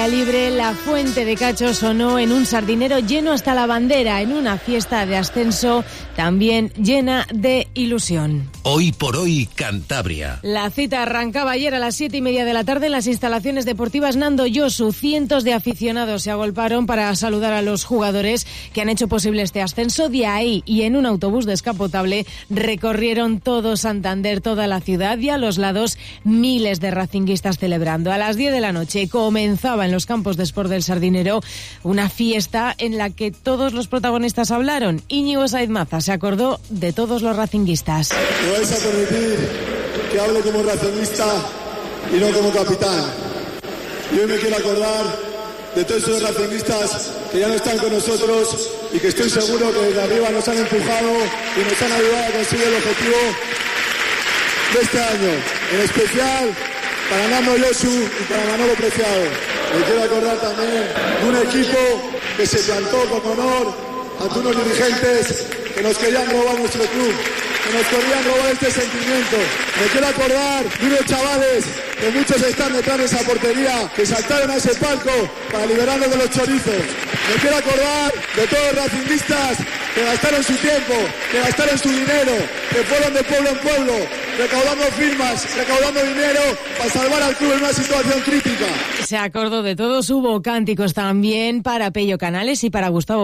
Libre, la Fuente de Cacho sonó en un sardinero lleno hasta la bandera, en una fiesta de ascenso también llena de ilusión. Hoy por hoy, Cantabria. La cita arrancaba ayer a las 7:30 de la tarde en las instalaciones deportivas Nando Josu. Cientos de aficionados se agolparon para saludar a los jugadores que han hecho posible este ascenso. De ahí, y en un autobús descapotable, recorrieron todo Santander, toda la ciudad, y a los lados miles de racinguistas celebrando. A las 10 de la noche comenzaba en los campos de Sport del Sardinero una fiesta en la que todos los protagonistas hablaron. Íñigo Saez Maza se acordó de todos los racinguistas. Me vais a permitir que hable como racinguista y no como capitán. Yo me quiero acordar de todos esos racinguistas que ya no están con nosotros y que estoy seguro que desde arriba nos han empujado y nos han ayudado a conseguir el objetivo de este año. En especial para Nando Josu y para Manolo Preciado. Me quiero acordar también de un equipo que se plantó con honor ante unos dirigentes que nos querían robar nuestro club, que nos querían robar este sentimiento. Me quiero acordar de unos chavales, que muchos están detrás de esa portería, que saltaron a ese palco para liberarnos de los chorizos. Me quiero acordar de todos los racinguistas que gastaron su tiempo, que gastaron su dinero, que fueron de pueblo en pueblo, recaudando firmas, recaudando dinero para salvar al club en una situación crítica. Se acordó de todos, hubo cánticos también para Pello Canales y para Gustavo